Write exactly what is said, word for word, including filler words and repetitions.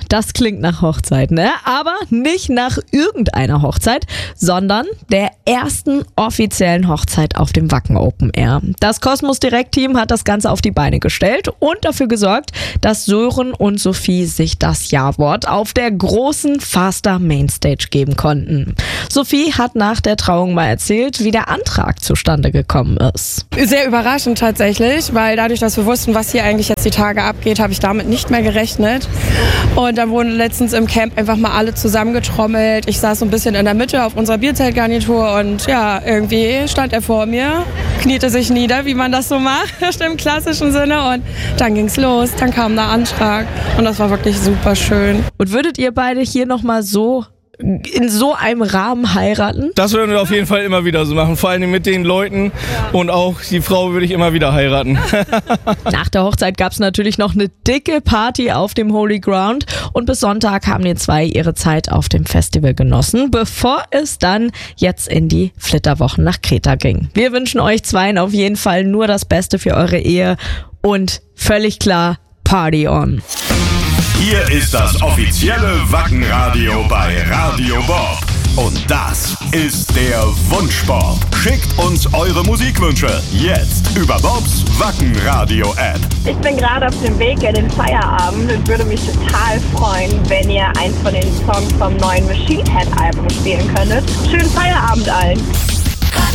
Das klingt nach Hochzeit, ne? Aber nicht nach irgendeiner Hochzeit, sondern der ersten offiziellen Hochzeit auf dem Wacken Open Air. Das Kosmos Direkt Team hat das Ganze auf die Beine gestellt und dafür gesorgt, dass Sören und Sophie sich das Ja-Wort auf der großen Faster Mainstage geben konnten. Sophie hat nach der Trauung mal erzählt, wie der Antrag zustande gekommen ist. Sehr überraschend tatsächlich, weil dadurch, dass wir wussten, was hier eigentlich jetzt die Tage abgeht, habe ich damit nicht mehr gerechnet. Und dann wurden letztens im Camp einfach mal alle zusammengetrommelt. Ich saß so ein bisschen in der Mitte auf unserer Bierzeltgarnitur und ja, irgendwie stand er vor mir, kniete sich nieder, wie man das so macht, im klassischen Sinne. Und dann ging's los, dann kam der Antrag und das war wirklich super schön. Und würdet ihr beide hier nochmal so in so einem Rahmen heiraten? Das würden wir auf jeden Fall immer wieder so machen, vor allem mit den Leuten, und auch die Frau würde ich immer wieder heiraten. Nach der Hochzeit gab es natürlich noch eine dicke Party auf dem Holy Ground und bis Sonntag haben die zwei ihre Zeit auf dem Festival genossen, bevor es dann jetzt in die Flitterwochen nach Kreta ging. Wir wünschen euch zweien auf jeden Fall nur das Beste für eure Ehe und völlig klar, Party on! Hier ist das offizielle Wackenradio bei Radio Bob. Und das ist der Wunschbob. Schickt uns eure Musikwünsche jetzt über Bobs Wackenradio-App. Ich bin gerade auf dem Weg in den Feierabend und würde mich total freuen, wenn ihr eins von den Songs vom neuen Machine Head Album spielen könntet. Schönen Feierabend allen!